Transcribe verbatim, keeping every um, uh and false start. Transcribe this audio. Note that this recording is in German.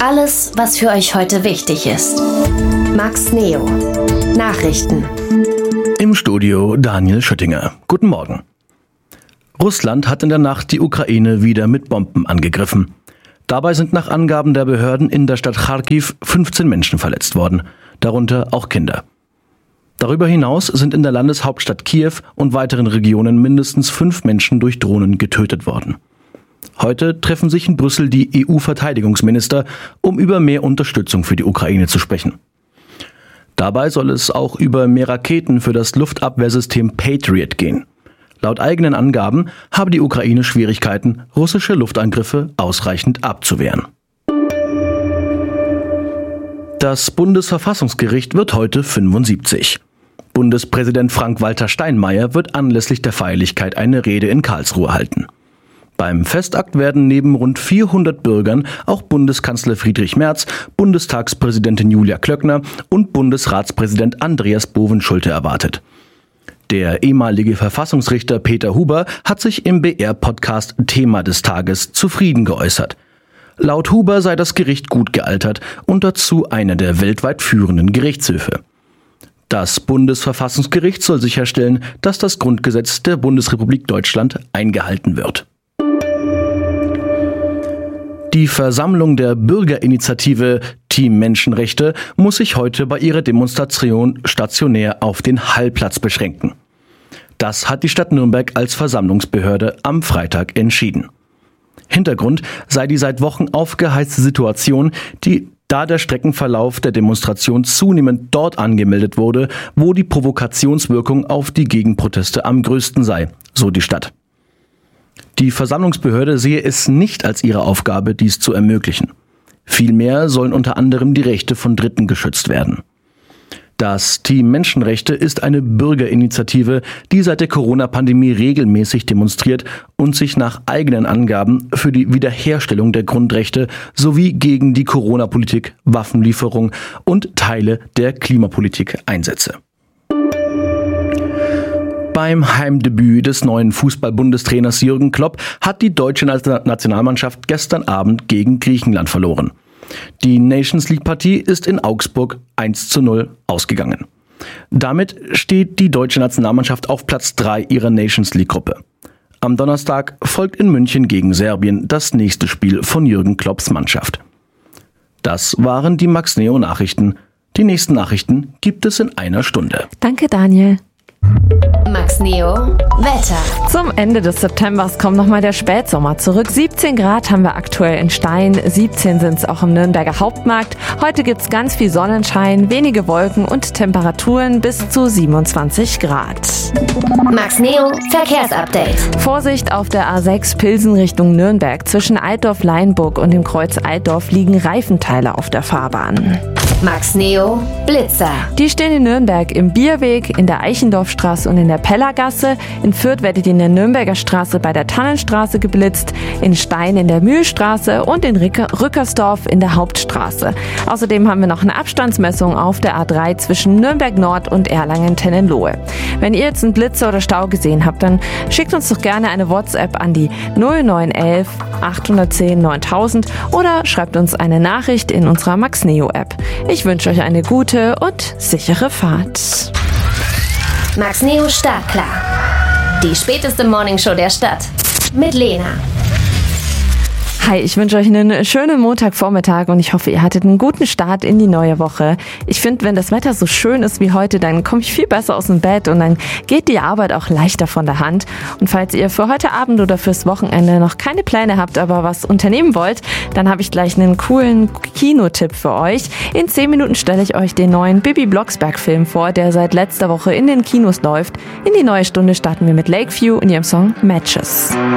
Alles, was für euch heute wichtig ist. Max Neo. Nachrichten. Im Studio Daniel Schüttinger. Guten Morgen. Russland hat in der Nacht die Ukraine wieder mit Bomben angegriffen. Dabei sind nach Angaben der Behörden in der Stadt Charkiw fünfzehn Menschen verletzt worden, darunter auch Kinder. Darüber hinaus sind in der Landeshauptstadt Kiew und weiteren Regionen mindestens fünf Menschen durch Drohnen getötet worden. Heute treffen sich in Brüssel die E U-Verteidigungsminister, um über mehr Unterstützung für die Ukraine zu sprechen. Dabei soll es auch über mehr Raketen für das Luftabwehrsystem Patriot gehen. Laut eigenen Angaben habe die Ukraine Schwierigkeiten, russische Luftangriffe ausreichend abzuwehren. Das Bundesverfassungsgericht wird heute fünfundsiebzig. Bundespräsident Frank-Walter Steinmeier wird anlässlich der Feierlichkeit eine Rede in Karlsruhe halten. Beim Festakt werden neben rund vierhundert Bürgern auch Bundeskanzler Friedrich Merz, Bundestagspräsidentin Julia Klöckner und Bundesratspräsident Andreas Bovenschulte erwartet. Der ehemalige Verfassungsrichter Peter Huber hat sich im B R-Podcast Thema des Tages zufrieden geäußert. Laut Huber sei das Gericht gut gealtert und dazu einer der weltweit führenden Gerichtshöfe. Das Bundesverfassungsgericht soll sicherstellen, dass das Grundgesetz der Bundesrepublik Deutschland eingehalten wird. Die Versammlung der Bürgerinitiative Team Menschenrechte muss sich heute bei ihrer Demonstration stationär auf den Hallplatz beschränken. Das hat die Stadt Nürnberg als Versammlungsbehörde am Freitag entschieden. Hintergrund sei die seit Wochen aufgeheizte Situation, die da der Streckenverlauf der Demonstration zunehmend dort angemeldet wurde, wo die Provokationswirkung auf die Gegenproteste am größten sei, so die Stadt. Die Versammlungsbehörde sehe es nicht als ihre Aufgabe, dies zu ermöglichen. Vielmehr sollen unter anderem die Rechte von Dritten geschützt werden. Das Team Menschenrechte ist eine Bürgerinitiative, die seit der Corona-Pandemie regelmäßig demonstriert und sich nach eigenen Angaben für die Wiederherstellung der Grundrechte sowie gegen die Corona-Politik, Waffenlieferung und Teile der Klimapolitik einsetze. Beim Heimdebüt des neuen Fußball-Bundestrainers Jürgen Klopp hat die deutsche Nationalmannschaft gestern Abend gegen Griechenland verloren. Die Nations-League-Partie ist in Augsburg eins zu null ausgegangen. Damit steht die deutsche Nationalmannschaft auf Platz drei ihrer Nations-League-Gruppe. Am Donnerstag folgt in München gegen Serbien das nächste Spiel von Jürgen Klopps Mannschaft. Das waren die Max Neo Nachrichten. Die nächsten Nachrichten gibt es in einer Stunde. Danke, Daniel. Max Neo Wetter. Zum Ende des Septembers kommt nochmal der Spätsommer zurück. siebzehn Grad haben wir aktuell in Stein, siebzehn sind es auch im Nürnberger Hauptmarkt. Heute gibt es ganz viel Sonnenschein, wenige Wolken und Temperaturen bis zu siebenundzwanzig Grad. Max Neo Verkehrsupdate. Vorsicht auf der A sechs Pilsen Richtung Nürnberg. Zwischen Altdorf-Leinburg und dem Kreuz Altdorf liegen Reifenteile auf der Fahrbahn. Max Neo Blitzer. Die stehen in Nürnberg im Bierweg, in der Eichendorfstraße und in der Pellergasse. In Fürth werdet ihr in der Nürnberger Straße bei der Tannenstraße geblitzt, in Stein in der Mühlstraße und in Rückersdorf in der Hauptstraße. Außerdem haben wir noch eine Abstandsmessung auf der A drei zwischen Nürnberg Nord und Erlangen-Tennenlohe. Wenn ihr jetzt einen Blitzer oder Stau gesehen habt, dann schickt uns doch gerne eine WhatsApp an die null neun eins eins acht eins null neuntausend oder schreibt uns eine Nachricht in unserer Max Neo App. Ich wünsche euch eine gute und sichere Fahrt. Max Neo Startklar. Die späteste Morningshow der Stadt. Mit Lena. Hi, ich wünsche euch einen schönen Montagvormittag und ich hoffe, ihr hattet einen guten Start in die neue Woche. Ich finde, wenn das Wetter so schön ist wie heute, dann komme ich viel besser aus dem Bett und dann geht die Arbeit auch leichter von der Hand. Und falls ihr für heute Abend oder fürs Wochenende noch keine Pläne habt, aber was unternehmen wollt, dann habe ich gleich einen coolen Kinotipp für euch. In zehn Minuten stelle ich euch den neuen Bibi Blocksberg-Film vor, der seit letzter Woche in den Kinos läuft. In die neue Stunde starten wir mit Lakeview und ihrem Song Matches.